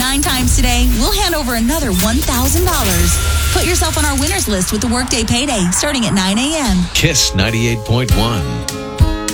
9 times today, we'll hand over another $1,000. Put yourself on our winners list with the Workday Payday starting at 9 a.m. Kiss 98.1.